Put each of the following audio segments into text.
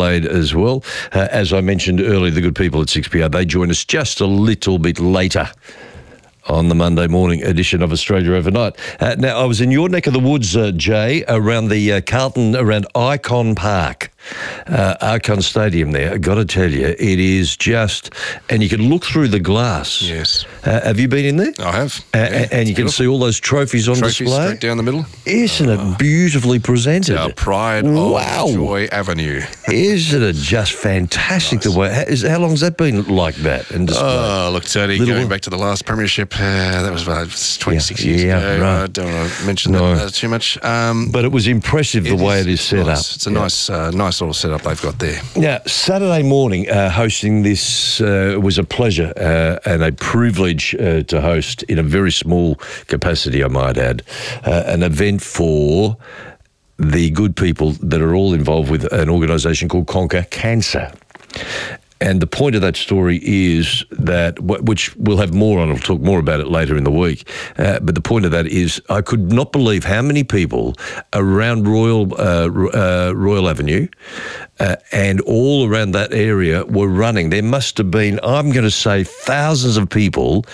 Adelaide as well. As I mentioned earlier, the good people at 6PR, they join us just a little bit later on the Monday morning edition of Australia Overnight. Now, I was in your neck of the woods, Jay, around the Carlton, around Icon Park, Icon Stadium there. I've got to tell you, it is just, and you can look through the glass. Yes. Have you been in there? I have. And you can see all those trophies on display. Straight down the middle. Isn't it beautifully presented? Our pride of Joy Avenue. Isn't it just fantastic the way? How long's that been like that? And look, Tony, going back to the last premiership, that was about 26 years ago. Right. I don't want to mention that too much. But it was impressive the way it is set up. It's a nice little setup they've got there. Now, Saturday morning, hosting this was a pleasure and a privilege to host in a very small capacity, I might add, an event for the good people that are all involved with an organisation called Conquer Cancer. And the point of that story is that, which we'll have more on, I'll talk more about it later in the week, but the point of that is I could not believe how many people around Royal Avenue and all around that area were running. There must have been, I'm going to say, thousands of people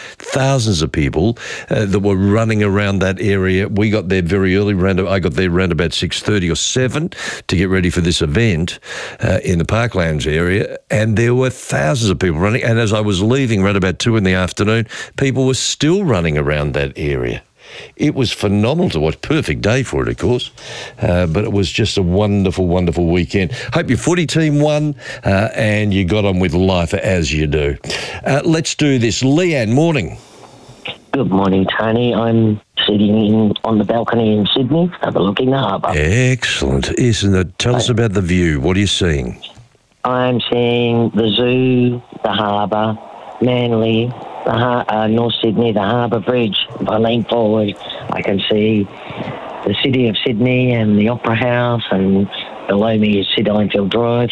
that were running around that area. We got there very early. I got there around about 6:30 or 7 to get ready for this event in the Parklands area, and there were thousands of people running. And as I was leaving around about 2 in the afternoon, people were still running around that area. It was phenomenal to watch. Perfect day for it, of course. But it was just a wonderful, wonderful weekend. Hope your footy team won and you got on with life as you do. Let's do this. Leanne, morning. Good morning, Tony. I'm sitting on the balcony in Sydney, overlooking the harbour. Excellent. Isn't it? Tell us about the view. What are you seeing? I'm seeing the zoo, the harbour, Manly, North Sydney, the Harbour Bridge. If I lean forward, I can see the city of Sydney and the Opera House, and below me is Sid Einfield Drive.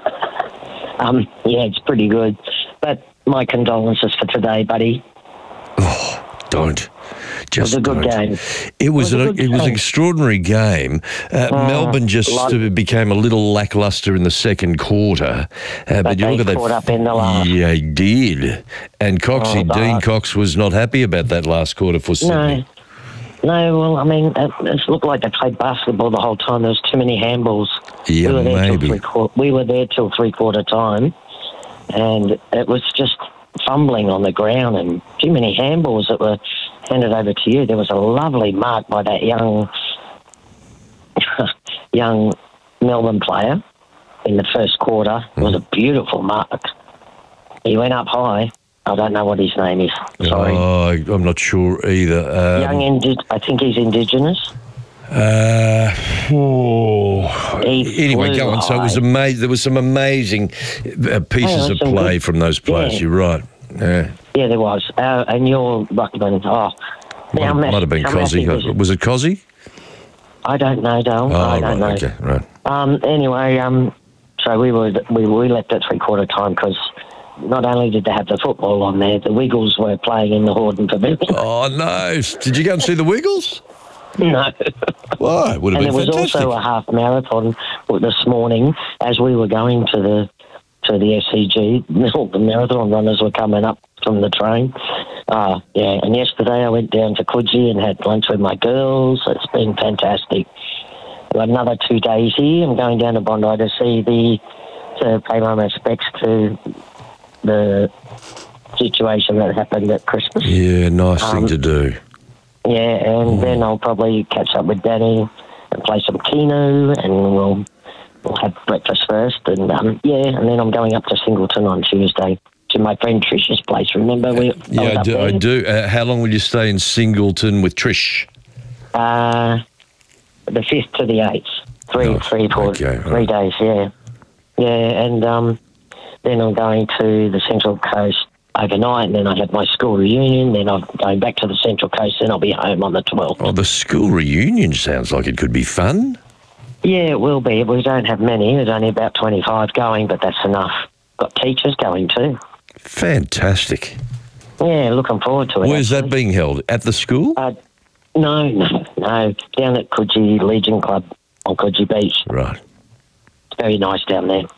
Yeah, it's pretty good. But my condolences for today, buddy. Oh, don't. Just it was a good game. It was an extraordinary game. Melbourne just became a little lacklustre in the second quarter. But you look at that. Caught up in the last. Yeah, he did. And Dean Cox was not happy about that last quarter for Sydney. No, well, I mean, it looked like they played basketball the whole time. There was too many handballs. Yeah, maybe. We were there till three-quarter time, and it was just fumbling on the ground and too many handballs that were handed over to you. There was a lovely mark by that young Melbourne player in the first quarter. It was a beautiful mark. He went up high. I don't know what his name is. Sorry. I'm not sure either. I think he's Indigenous. Anyway, go on. So it was amazing. There was some amazing pieces of play from those players. You're right. Yeah, there was. And your ruckman. Might have been Cozzy. Was it Cozzy? I don't know, Dale. I don't know. Okay, right. Anyway, so we left at three-quarter time because not only did they have the football on there, the Wiggles were playing in the Hordern Pavilion. Oh, no. Did you go and see the Wiggles? No. Why? Would have been fantastic. And there was also a half marathon this morning as we were going to the SCG. The marathon runners were coming up from the train. And yesterday I went down to Coogee and had lunch with my girls. It's been fantastic. I've got another 2 days here. I'm going down to Bondi to pay my respects to the situation that happened at Christmas. Yeah, nice thing to do. Yeah, and then I'll probably catch up with Danny and play some Keno, and we'll have breakfast first, and and then I'm going up to Singleton on Tuesday to my friend Trish's place. Remember I do. How long will you stay in Singleton with Trish? The 5th to the 8th. 3 days. Yeah, and then I'm going to the Central Coast overnight, and then I have my school reunion, then I'm going back to the Central Coast, then I'll be home on the 12th. Oh, the school reunion sounds like it could be fun. Yeah, it will be. We don't have many. There's only about 25 going, but that's enough. Got teachers going too. Fantastic. Yeah, looking forward to it. Where's that being held? At the school? No. Down at Coogee Legion Club on Coogee Beach. Right. It's very nice down there.